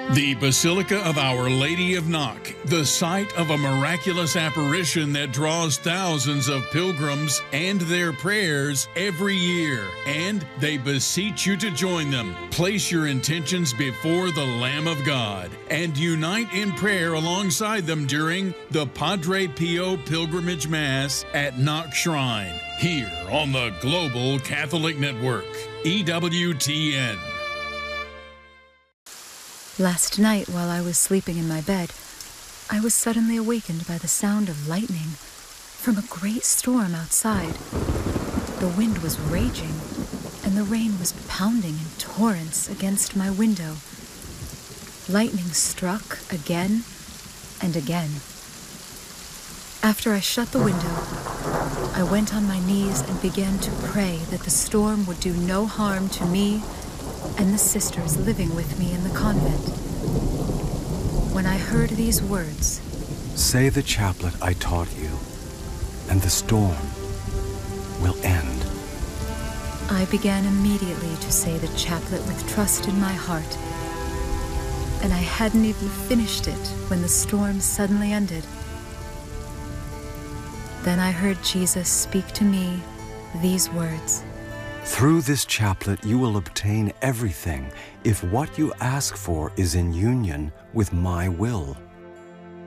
The Basilica of Our Lady of Knock, the site of a miraculous apparition that draws thousands of pilgrims and their prayers every year, and they beseech you to join them. Place your intentions before the Lamb of God and unite in prayer alongside them during the Padre Pio Pilgrimage Mass at Knock Shrine, here on the Global Catholic Network, EWTN. Last night, while I was sleeping in my bed, I was suddenly awakened by the sound of lightning from a great storm outside. The wind was raging, and the rain was pounding in torrents against my window. Lightning struck again and again. After I shut the window, I went on my knees and began to pray that the storm would do no harm to me and the sisters living with me in the convent. When I heard these words, "Say the chaplet I taught you, and the storm will end," I began immediately to say the chaplet with trust in my heart, and I hadn't even finished it when the storm suddenly ended. Then I heard Jesus speak to me these words, "Through this chaplet you will obtain everything if what you ask for is in union with my will."